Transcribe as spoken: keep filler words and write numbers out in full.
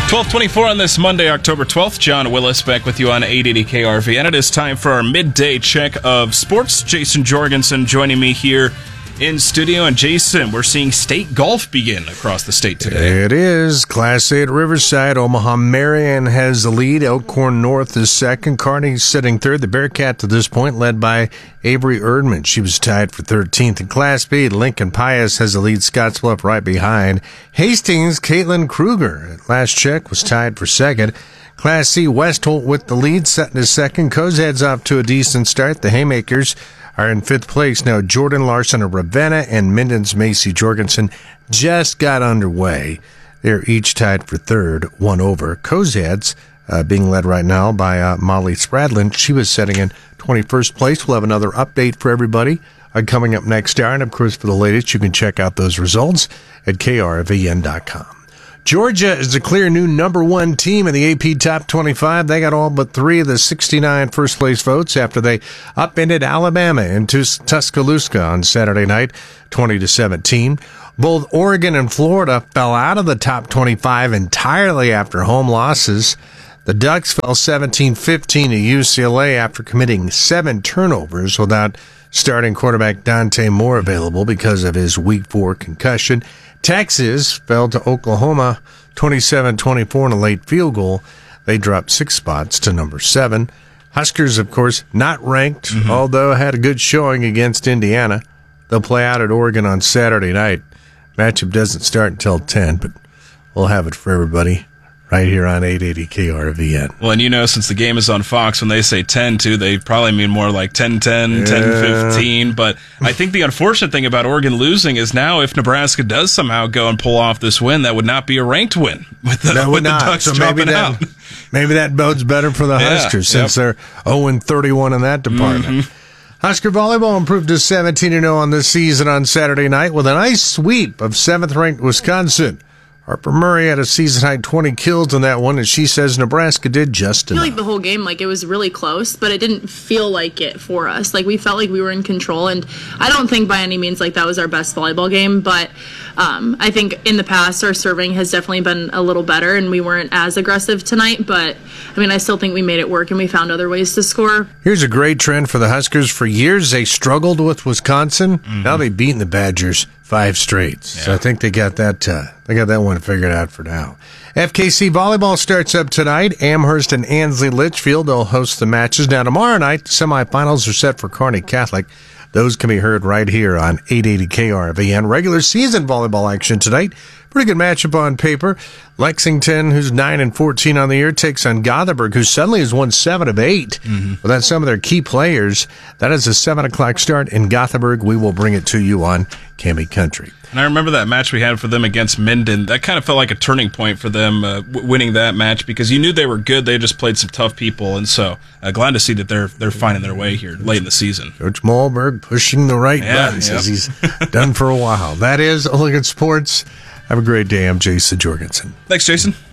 twelve twenty-four on this Monday, October twelfth. John Willis back with you on eight eighty K R V. And it is time for our midday check of sports. Jason Jorgensen joining me here in studio. And Jason, we're seeing state golf begin across the state today. It is. Class A at Riverside. Omaha Marion has the lead. Elkhorn North is second. Kearney sitting third. The Bearcat to this point led by Avery Erdman. She was tied for thirteenth. In Class B, Lincoln Pius has the lead. Scottsbluff right behind. Hastings, Caitlin Kruger, at last check, was tied for second. Class C, Westholt with the lead, setting his second. Cozad's off to a decent start. The Haymakers are in fifth place. Now Jordan Larson of Ravenna and Minden's Macy Jorgensen just got underway. They're each tied for third, one over. Cozad's uh, being led right now by uh, Molly Spradlin. She was setting in twenty-first place. We'll have another update for everybody uh, coming up next hour. And, of course, for the latest, you can check out those results at K R V N dot com. Georgia is the clear new number one team in the A P Top twenty-five. They got all but three of the sixty-nine first-place votes after they upended Alabama in Tus- Tuscaloosa on Saturday night, twenty to seventeen. Both Oregon and Florida fell out of the top twenty-five entirely after home losses. The Ducks fell seventeen fifteen to U C L A after committing seven turnovers without starting quarterback Dante Moore available because of his week four concussion. Texas fell to Oklahoma twenty-seven twenty-four in a late field goal. They dropped six spots to number seven. Huskers, of course, not ranked, mm-hmm. although had a good showing against Indiana. They'll play out at Oregon on Saturday night. Matchup doesn't start until ten, but we'll have it for everybody right here on eight eighty K R V N. Well, and you know, since the game is on Fox, when they say ten too, they probably mean more like ten ten, yeah. ten fifteen. But I think the unfortunate thing about Oregon losing is now if Nebraska does somehow go and pull off this win, that would not be a ranked win with the, that would with the not. Ducks so dropping maybe that, out. Maybe that bodes better for the Yeah, Huskers since yep. they're oh and thirty-one in that department. Mm-hmm. Husker volleyball improved to seventeen and oh on this season on Saturday night with a nice sweep of seventh-ranked Wisconsin. Harper Murray had a season-high twenty kills in that one, and she says Nebraska did just enough. I feel like the whole game, like, it was really close, but it didn't feel like it for us. Like, we felt like we were in control, and I don't think by any means, like, that was our best volleyball game, but um, I think in the past our serving has definitely been a little better, and we weren't as aggressive tonight, but, I mean, I still think we made it work, and we found other ways to score. Here's a great trend for the Huskers. For years, they struggled with Wisconsin. Mm-hmm. Now they've beaten the Badgers five straight. Yeah. So I think they got that uh, they got that one figured out for now. F K C volleyball starts up tonight. Amherst and Ansley Litchfield will host the matches. Now tomorrow night, the semifinals are set for Kearney Catholic. Those can be heard right here on eight eighty K R V N. Regular season volleyball action tonight. Pretty good matchup on paper. Lexington, who's nine and fourteen on the year, takes on Gothenburg, who suddenly has won seven of eight mm-hmm. without some of their key players. That is a seven o'clock start in Gothenburg. We will bring it to you on Cami Country. And I remember that match we had for them against Minden. That kind of felt like a turning point for them, uh, w- winning that match, because you knew they were good. They just played some tough people, and so uh, glad to see that they're they're finding their way here late in the season. Coach Malberg pushing the right yeah, buttons yep. as he's done for a while. That is Oregon Sports. Have a great day. I'm Jason Jorgensen. Thanks, Jason.